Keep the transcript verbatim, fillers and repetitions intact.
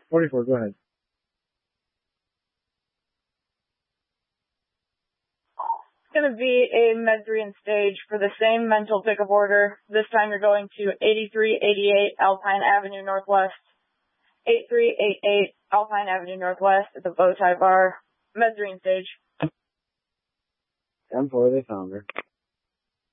forty-four, go ahead. It's going to be a Medrian stage for the same mental pickup order. This time you're going to eighty-three eighty-eight Alpine Avenue Northwest, eighty-three eighty-eight Alpine Avenue Northwest at the Bowtie Bar, Medrian stage. ten four, they found her.